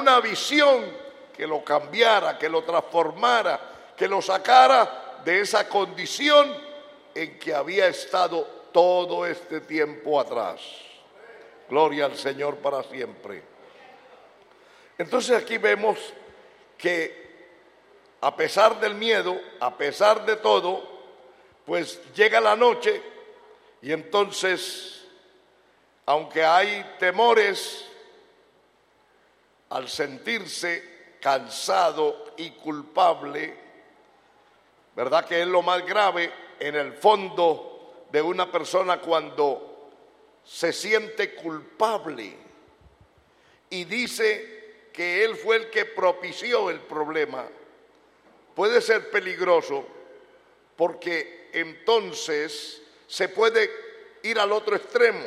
una visión que lo cambiara, que lo transformara, que lo sacara de esa condición en que había estado todo este tiempo atrás. Gloria al Señor para siempre. Entonces aquí vemos que a pesar del miedo, a pesar de todo, pues llega la noche y entonces, aunque hay temores, al sentirse cansado y culpable, ¿verdad? Que es lo más grave en el fondo de una persona cuando se siente culpable y dice que él fue el que propició el problema. Puede ser peligroso porque entonces se puede ir al otro extremo,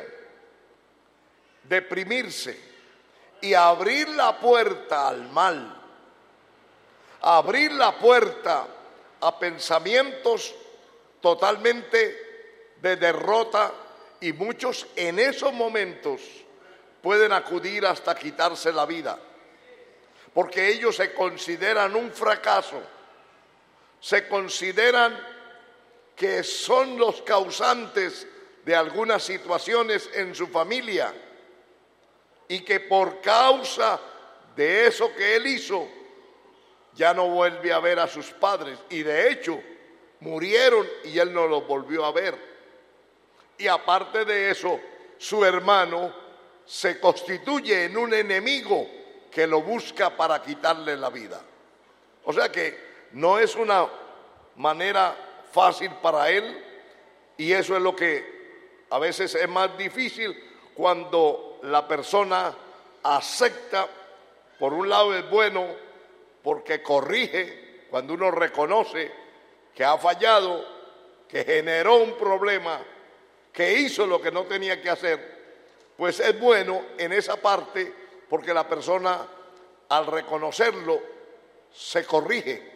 deprimirse y abrir la puerta al mal, abrir la puerta a pensamientos totalmente de derrota, y muchos en esos momentos pueden acudir hasta quitarse la vida, porque ellos se consideran un fracaso, se consideran que son los causantes de algunas situaciones en su familia y que por causa de eso que él hizo ya no vuelve a ver a sus padres, y de hecho murieron y él no los volvió a ver. Y aparte de eso, su hermano se constituye en un enemigo que lo busca para quitarle la vida. O sea que no es una manera fácil para él, y eso es lo que a veces es más difícil cuando la persona acepta. Por un lado es bueno porque corrige, cuando uno reconoce que ha fallado, que generó un problema, que hizo lo que no tenía que hacer, pues es bueno en esa parte porque la persona al reconocerlo se corrige,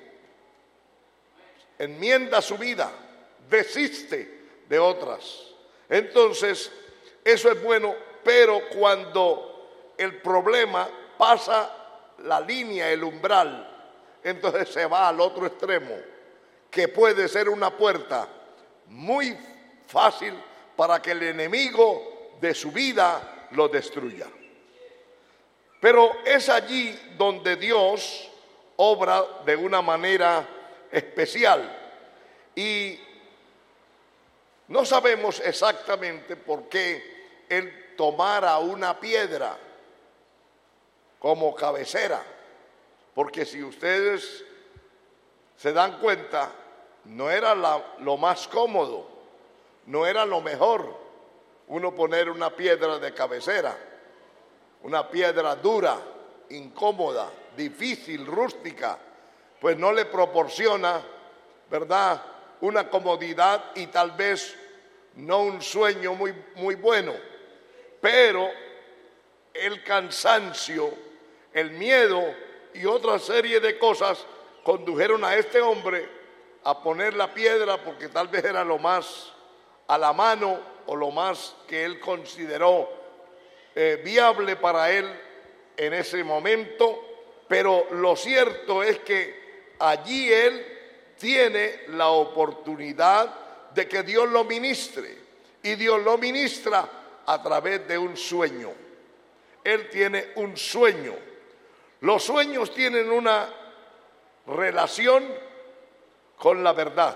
enmienda su vida, desiste de otras. Entonces, eso es bueno, pero cuando el problema pasa la línea, el umbral, entonces se va al otro extremo, que puede ser una puerta muy fácil para que el enemigo de su vida lo destruya. Pero es allí donde Dios obra de una manera especial, y no sabemos exactamente por qué Él tomara una piedra como cabecera, porque si ustedes se dan cuenta, no era lo más cómodo, no era lo mejor uno poner una piedra de cabecera, una piedra dura, incómoda, difícil, rústica, pues no le proporciona, ¿verdad?, una comodidad y tal vez no un sueño muy bueno. Pero el cansancio, el miedo y otra serie de cosas condujeron a este hombre a poner la piedra porque tal vez era lo más a la mano o lo más que él consideró viable para él en ese momento. Pero lo cierto es que allí él tiene la oportunidad de que Dios lo ministre, y Dios lo ministra a través de un sueño. Él tiene un sueño. Los sueños tienen una relación con la verdad,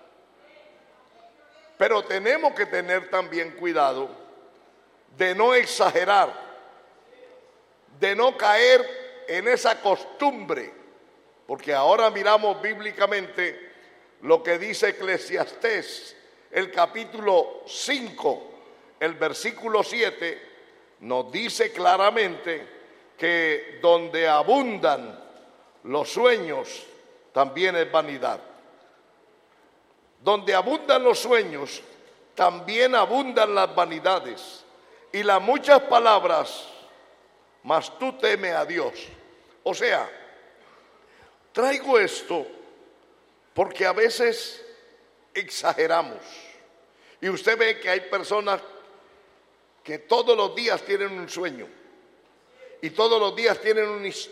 pero tenemos que tener también cuidado de no exagerar, de no caer en esa costumbre, porque ahora miramos bíblicamente lo que dice Eclesiastés, el capítulo 5, el versículo 7, nos dice claramente que donde abundan los sueños, también es vanidad. Donde abundan los sueños, también abundan las vanidades y las muchas palabras, mas tú teme a Dios. O sea, traigo esto porque a veces exageramos. Y usted ve que hay personas que todos los días tienen un sueño y todos los días tienen